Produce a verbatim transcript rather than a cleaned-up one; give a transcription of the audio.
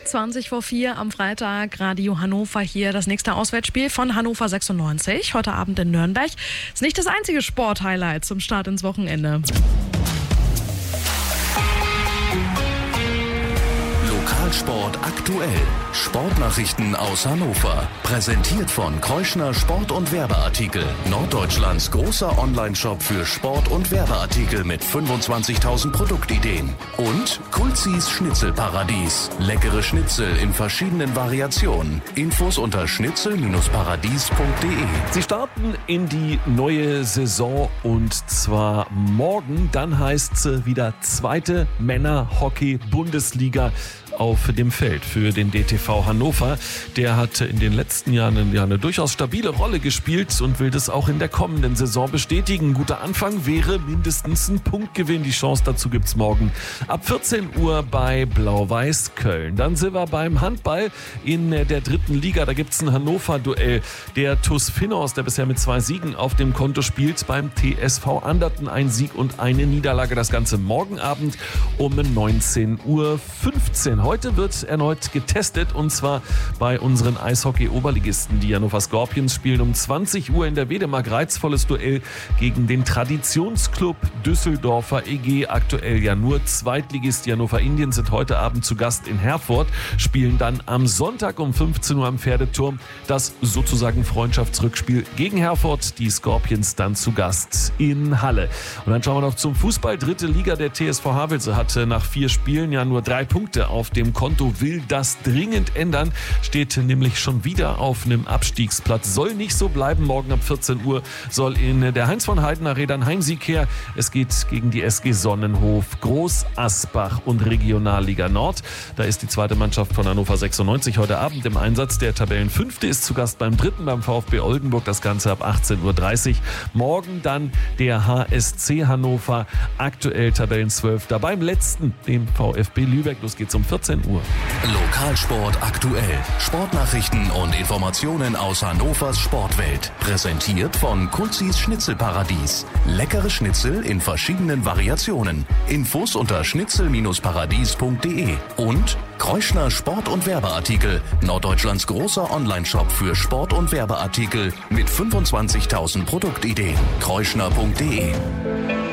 zwanzig vor vier am Freitag, Radio Hannover hier. Das nächste Auswärtsspiel von Hannover sechsundneunzig, heute Abend in Nürnberg. Ist nicht das einzige Sporthighlight zum Start ins Wochenende. Lokalsport aktuell. Sportnachrichten aus Hannover. Präsentiert von Kreuschner Sport- und Werbeartikel. Norddeutschlands großer Online-Shop für Sport- und Werbeartikel mit fünfundzwanzigtausend Produktideen. Und Kulzis Schnitzelparadies. Leckere Schnitzel in verschiedenen Variationen. Infos unter schnitzel paradies punkt de. Sie starten in die neue Saison und zwar morgen. Dann heißt es wieder zweite Männer-Hockey-Bundesliga auf dem Feld für den D T V Hannover. Der hat in den letzten Jahren eine, eine durchaus stabile Rolle gespielt und will das auch in der kommenden Saison bestätigen. Ein guter Anfang wäre mindestens ein Punktgewinn. Die Chance dazu gibt's morgen ab vierzehn Uhr bei Blau-Weiß Köln. Dann sind wir beim Handball in der dritten Liga. Da gibt's ein Hannover-Duell. Der T U S Finnos, der bisher mit zwei Siegen auf dem Konto spielt, beim T S V Anderten ein Sieg und eine Niederlage. Das Ganze morgen Abend um neunzehn Uhr fünfzehn. Heute wird erneut getestet und zwar bei unseren Eishockey-Oberligisten. Die Hannover Scorpions spielen um zwanzig Uhr in der Wedemark. Reizvolles Duell gegen den Traditionsclub Düsseldorfer E G. Aktuell ja nur Zweitligist. Die Hannover Indians sind heute Abend zu Gast in Herford, spielen dann am Sonntag um fünfzehn Uhr am Pferdeturm das sozusagen Freundschaftsrückspiel gegen Herford. Die Scorpions dann zu Gast in Halle. Und dann schauen wir noch zum Fußball. Dritte Liga. Der T S V Havelse hatte nach vier Spielen ja nur drei Punkte auf dem Konto, will das dringend ändern, steht nämlich schon wieder auf einem Abstiegsplatz. Soll nicht so bleiben. Morgen ab vierzehn Uhr soll in der Heinz von Heiden Arena ein Heimsieg her. Es geht gegen die S G Sonnenhof, Groß Asbach und Regionalliga Nord. Da ist die zweite Mannschaft von Hannover sechsundneunzig heute Abend im Einsatz. Der Tabellenfünfte ist zu Gast beim dritten, beim VfB Oldenburg. Das Ganze ab achtzehn Uhr dreißig. Morgen dann der H S C Hannover, aktuell Tabellenzwölfter beim letzten, dem VfB Lübeck. Los geht's um vierzehn Uhr. Lokalsport aktuell. Sportnachrichten und Informationen aus Hannovers Sportwelt. Präsentiert von Kulzis Schnitzelparadies. Leckere Schnitzel in verschiedenen Variationen. Infos unter schnitzel paradies punkt de. Und Kreuschner Sport- und Werbeartikel. Norddeutschlands großer Online-Shop für Sport- und Werbeartikel mit fünfundzwanzigtausend Produktideen. kreuschner punkt de.